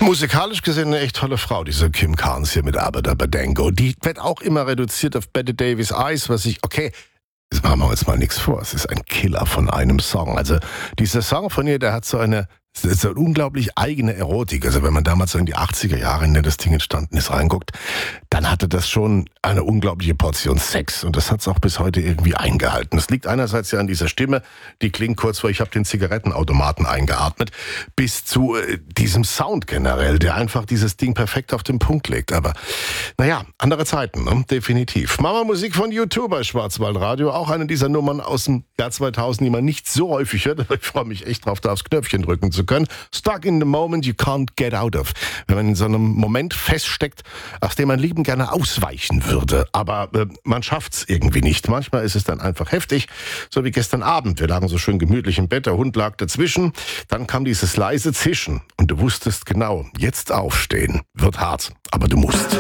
Musikalisch gesehen eine echt tolle Frau, diese Kim Carnes hier mit Abba-Dabba-Dango. Die wird auch immer reduziert auf Bette Davis Eyes, jetzt machen wir uns mal nichts vor, es ist ein Killer von einem Song. Also dieser Song von ihr, der hat so eine unglaublich eigene Erotik. Also wenn man damals so in die 80er Jahre, in der das Ding entstanden ist, reinguckt, dann hatte das schon eine unglaubliche Portion Sex. Und das hat es auch bis heute irgendwie eingehalten. Das liegt einerseits ja an dieser Stimme, die klingt kurz vor, ich habe den Zigarettenautomaten eingeatmet, bis zu diesem Sound generell, der einfach dieses Ding perfekt auf den Punkt legt. Aber naja, andere Zeiten, ne? Definitiv. Mama Musik von U2 bei Schwarzwaldradio, auch eine dieser Nummern aus dem Jahr 2000, die man nicht so häufig hört, aber ich freue mich echt drauf, da aufs Knöpfchen drücken zu können. Stuck in the moment you can't get out of. Wenn man in so einem Moment feststeckt, aus dem man liebend gerne ausweichen würde, aber man schafft's irgendwie nicht. Manchmal ist es dann einfach heftig, so wie gestern Abend. Wir lagen so schön gemütlich im Bett, der Hund lag dazwischen, dann kam dieses leise Zischen und du wusstest genau, jetzt aufstehen wird hart, aber du musst.